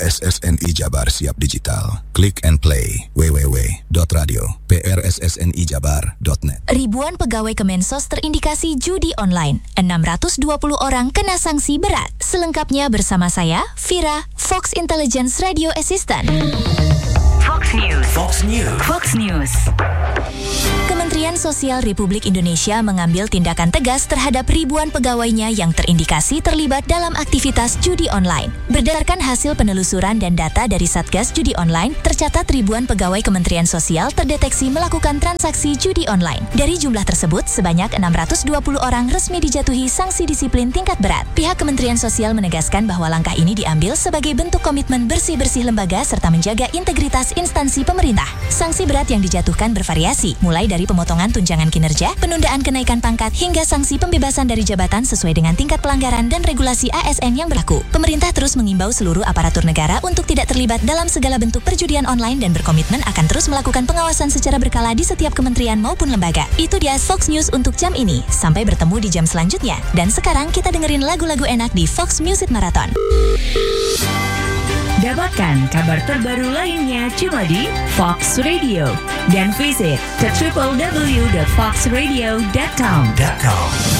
PRSSNI Jabar Siap Digital. Click and play www.radio.prssnijabar.net. Ribuan pegawai Kemensos terindikasi judi online. 620 orang kena sanksi berat. Selengkapnya bersama saya, Vira, Fox Intelligence Radio Assistant. Fox News. Fox News. Fox News. Kementerian Sosial Republik Indonesia mengambil tindakan tegas terhadap ribuan pegawainya yang terindikasi terlibat dalam aktivitas judi online. Berdasarkan hasil penelusuran dan data dari Satgas Judi Online, tercatat ribuan pegawai Kementerian Sosial terdeteksi melakukan transaksi judi online. Dari jumlah tersebut, sebanyak 620 orang resmi dijatuhi sanksi disiplin tingkat berat. Pihak Kementerian Sosial menegaskan bahwa langkah ini diambil sebagai bentuk komitmen bersih-bersih lembaga serta menjaga integritas instansi pemerintah. Sanksi berat yang dijatuhkan bervariasi, mulai dari pemotongan tunjangan kinerja, penundaan kenaikan pangkat, hingga sanksi pembebasan dari jabatan sesuai dengan tingkat pelanggaran dan regulasi ASN yang berlaku. Pemerintah terus mengimbau seluruh aparatur negara untuk tidak terlibat dalam segala bentuk perjudian online dan berkomitmen akan terus melakukan pengawasan secara berkala di setiap kementerian maupun lembaga. Itu dia Fox News untuk jam ini. Sampai bertemu di jam selanjutnya. Dan sekarang kita dengerin lagu-lagu enak di Fox Music Marathon. Dapatkan kabar terbaru lainnya cuma di Fox Radio dan visit ke www.foxradio.com.